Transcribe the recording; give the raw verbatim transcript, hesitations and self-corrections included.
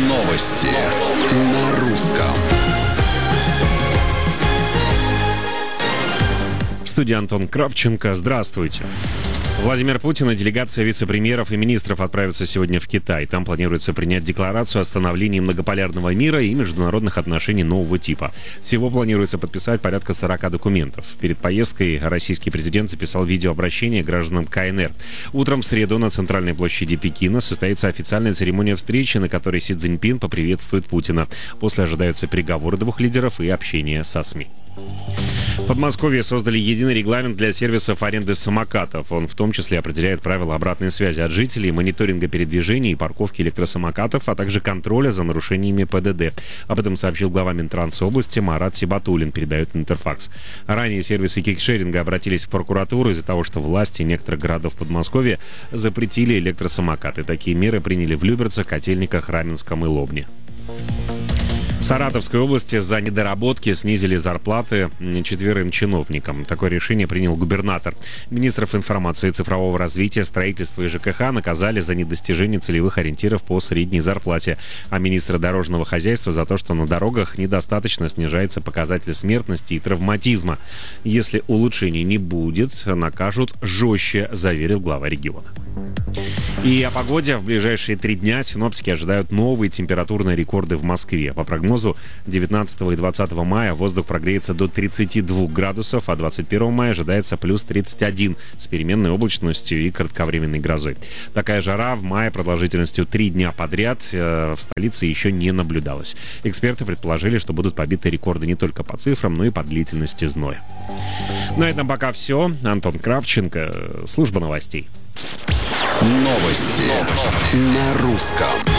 Новости на русском. В студии Антон Кравченко. Здравствуйте. Владимир Путин и делегация вице-премьеров и министров отправятся сегодня в Китай. Там планируется принять декларацию о становлении многополярного мира и международных отношений нового типа. Всего планируется подписать порядка сорока документов. Перед поездкой российский президент записал видеообращение гражданам КНР. Утром в среду на центральной площади Пекина состоится официальная церемония встречи, на которой Си Цзиньпин поприветствует Путина. После ожидаются переговоры двух лидеров и общение со СМИ. В Подмосковье создали единый регламент для сервисов аренды самокатов. Он в том числе определяет правила обратной связи от жителей, мониторинга передвижений и парковки электросамокатов, а также контроля за нарушениями ПДД. Об этом сообщил глава Минтранса области Марат Сибатуллин, передает Интерфакс. Ранее сервисы кикшеринга обратились в прокуратуру из-за того, что власти некоторых городов Подмосковья запретили электросамокаты. Такие меры приняли в Люберцах, Котельниках, Раменском и Лобне. В Саратовской области за недоработки снизили зарплаты четверым чиновникам. Такое решение принял губернатор. Министров информации, цифрового развития, строительства и ЖКХ наказали за недостижение целевых ориентиров по средней зарплате, а министра дорожного хозяйства за то, что на дорогах недостаточно снижается показатель смертности и травматизма. Если улучшений не будет, накажут жестче, заверил глава региона. И о погоде. В ближайшие три дня синоптики ожидают новые температурные рекорды в Москве. По прогнозу, девятнадцатого и двадцатого мая воздух прогреется до тридцати двух градусов, а двадцать первого мая ожидается плюс тридцать один с переменной облачностью и кратковременной грозой. Такая жара в мае продолжительностью три дня подряд э, в столице еще не наблюдалась. Эксперты предположили, что будут побиты рекорды не только по цифрам, но и по длительности зноя. На этом пока все. Антон Кравченко, служба новостей. Новости на русском.